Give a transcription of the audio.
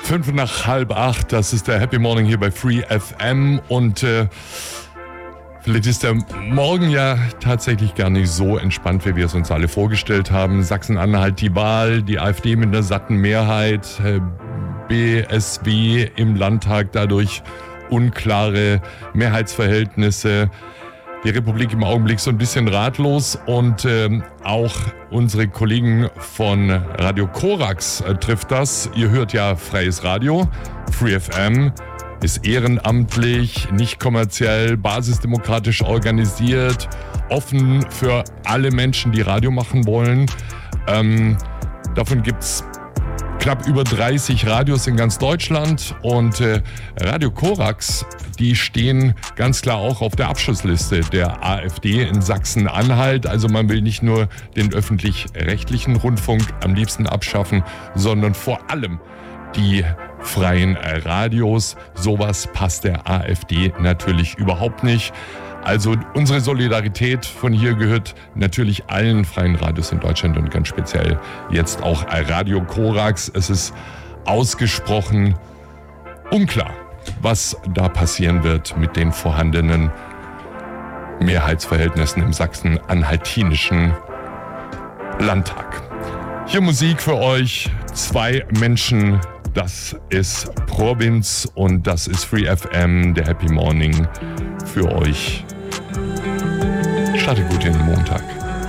7:05, das ist der Happy Morning hier bei Free FM und vielleicht ist der Morgen ja tatsächlich gar nicht so entspannt, wie wir es uns alle vorgestellt haben. Sachsen-Anhalt die Wahl, die AfD mit einer satten Mehrheit, BSW im Landtag dadurch unklare Mehrheitsverhältnisse. Die Republik im Augenblick so ein bisschen ratlos und auch unsere Kollegen von Radio Korax trifft das. Ihr hört ja freies Radio, Free FM, ist ehrenamtlich, nicht kommerziell, basisdemokratisch organisiert, offen für alle Menschen, die Radio machen wollen. Davon gibt's knapp über 30 Radios in ganz Deutschland und Radio Korax, die stehen ganz klar auch auf der Abschussliste der AfD in Sachsen-Anhalt. Also man will nicht nur den öffentlich-rechtlichen Rundfunk am liebsten abschaffen, sondern vor allem die freien Radios. Sowas passt der AfD natürlich überhaupt nicht. Also unsere Solidarität von hier gehört natürlich allen freien Radios in Deutschland und ganz speziell jetzt auch Radio Korax. Es ist ausgesprochen unklar, was da passieren wird mit den vorhandenen Mehrheitsverhältnissen im sachsen-anhaltinischen Landtag. Hier Musik für euch, 2 Menschen, das ist Provinz und das ist Free FM, der Happy Morning für euch. Startet gut in den Montag.